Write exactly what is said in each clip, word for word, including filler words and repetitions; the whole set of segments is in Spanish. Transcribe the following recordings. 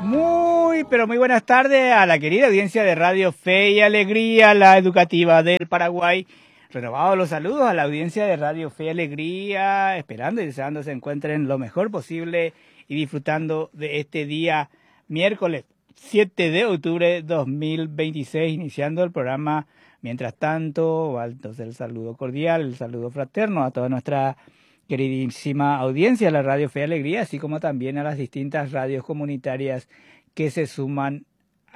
Muy, pero muy buenas tardes a la querida audiencia de Radio Fe y Alegría, la educativa del Paraguay. Renovados los saludos a la audiencia de Radio Fe y Alegría, esperando y deseando se encuentren lo mejor posible y disfrutando de este día miércoles siete de octubre de dos mil veintiséis, iniciando el programa. Mientras tanto, entonces el saludo cordial, el saludo fraterno a toda nuestra queridísima audiencia de la Radio Fe y Alegría, así como también a las distintas radios comunitarias que se suman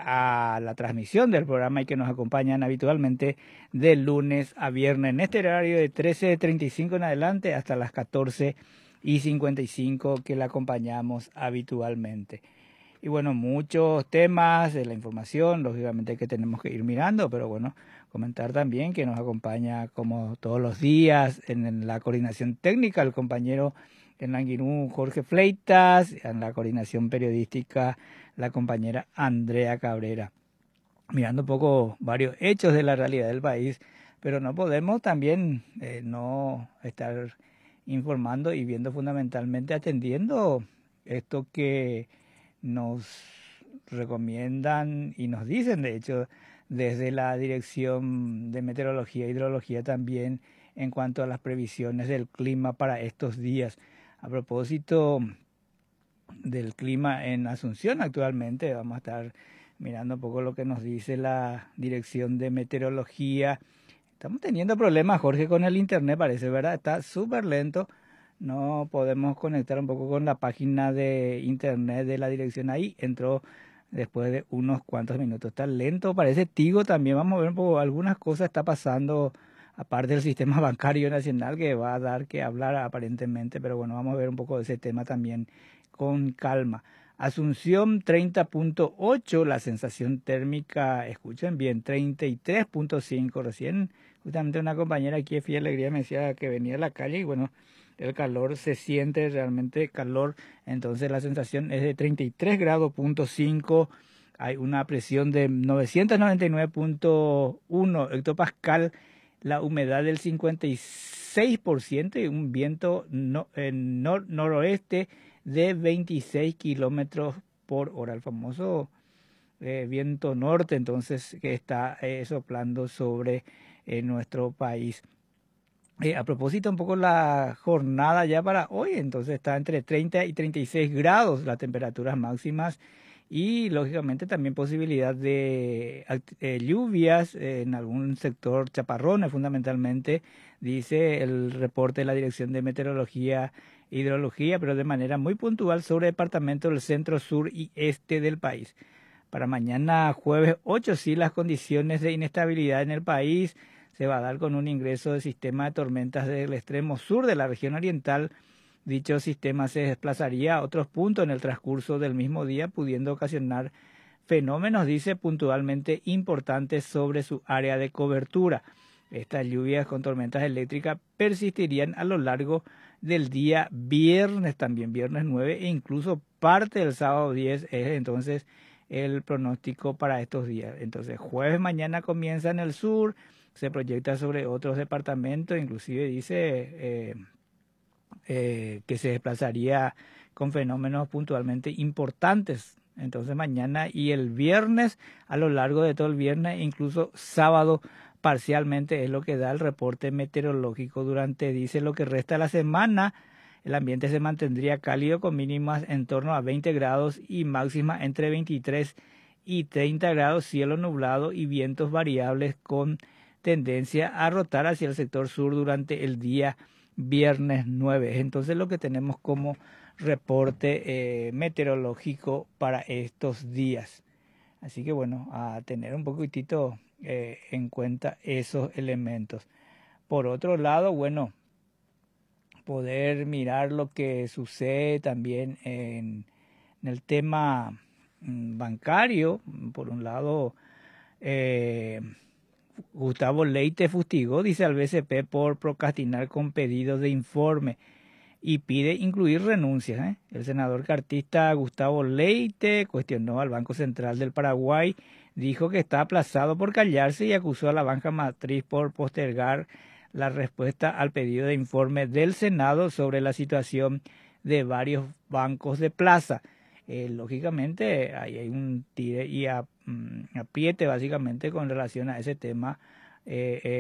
a la transmisión del programa y que nos acompañan habitualmente de lunes a viernes en este horario de trece treinta y cinco en adelante hasta las catorce y cincuenta y cinco que la acompañamos habitualmente. Y bueno, muchos temas de la información, lógicamente que tenemos que ir mirando, pero bueno, comentar también que nos acompaña como todos los días en la coordinación técnica el compañero en Languirú Jorge Fleitas, en la coordinación periodística la compañera Andrea Cabrera. Mirando un poco varios hechos de la realidad del país, pero no podemos también eh, no estar informando y viendo fundamentalmente, atendiendo esto que nos recomiendan y nos dicen, de hecho, desde la Dirección de Meteorología e Hidrología también en cuanto a las previsiones del clima para estos días. A propósito del clima en Asunción actualmente, vamos a estar mirando un poco lo que nos dice la Dirección de Meteorología. Estamos teniendo problemas, Jorge, con el internet, parece, ¿verdad? Está súper lento. No podemos conectar un poco con la página de internet de la dirección. Ahí entró después de unos cuantos minutos. Está lento, parece Tigo también. Vamos a ver un poco, algunas cosas está pasando, aparte del sistema bancario nacional, que va a dar que hablar aparentemente. Pero bueno, vamos a ver un poco de ese tema también con calma. Asunción treinta punto ocho, la sensación térmica, escuchen bien, treinta y tres punto cinco. Recién justamente una compañera aquí de Fe y Alegría me decía que venía a la calle y bueno, el calor se siente realmente calor, entonces la sensación es de treinta y tres grados punto cinco, hay una presión de novecientos noventa y nueve punto uno hectopascal, la humedad del cincuenta y seis por ciento y un viento no, eh, nor, noroeste de veintiséis kilómetros por hora, el famoso eh, viento norte, entonces que está eh, soplando sobre eh, nuestro país. Eh, a propósito, un poco la jornada ya para hoy, entonces está entre treinta y treinta y seis grados las temperaturas máximas y lógicamente también posibilidad de eh, lluvias eh, en algún sector, chaparrones fundamentalmente, dice el reporte de la Dirección de Meteorología e Hidrología, pero de manera muy puntual sobre departamentos del centro, sur y este del país. Para mañana jueves ocho, sí, las condiciones de inestabilidad en el país se va a dar con un ingreso de sistema de tormentas del extremo sur de la región oriental. Dicho sistema se desplazaría a otros puntos en el transcurso del mismo día, pudiendo ocasionar fenómenos, dice, puntualmente importantes sobre su área de cobertura. Estas lluvias con tormentas eléctricas persistirían a lo largo del día viernes, también viernes nueve, e incluso parte del sábado diez es entonces el pronóstico para estos días. Entonces, jueves mañana comienza en el sur, se proyecta sobre otros departamentos, inclusive dice eh, eh, que se desplazaría con fenómenos puntualmente importantes. Entonces mañana y el viernes, a lo largo de todo el viernes, incluso sábado parcialmente, es lo que da el reporte meteorológico. Durante, dice, lo que resta de la semana, el ambiente se mantendría cálido con mínimas en torno a veinte grados y máximas entre veintitrés y treinta grados, cielo nublado y vientos variables con tendencia a rotar hacia el sector sur durante el día viernes nueve. Entonces lo que tenemos como reporte eh, meteorológico para estos días. Así que bueno, a tener un poquitito eh, en cuenta esos elementos. Por otro lado, bueno, poder mirar lo que sucede también en, en el tema bancario. Por un lado, eh, Gustavo Leite fustigó, dice, al B C P por procrastinar con pedidos de informe y pide incluir renuncias. ¿eh? El senador cartista Gustavo Leite cuestionó al Banco Central del Paraguay, dijo que está aplazado por callarse y acusó a la banca matriz por postergar la respuesta al pedido de informe del Senado sobre la situación de varios bancos de plaza. eh, lógicamente ahí hay un tire y a, mm, apriete básicamente con relación a ese tema. Eh, eh,